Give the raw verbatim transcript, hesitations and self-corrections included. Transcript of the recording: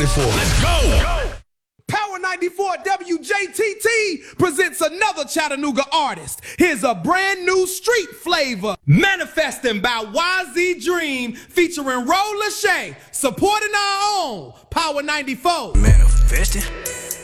Let's go! Power ninety-four W J T T presents another Chattanooga artist. Here's a brand new street flavor. Manifesting by Y Z Dream featuring Ro Lachey, supporting our own Power ninety-four. Manifesting.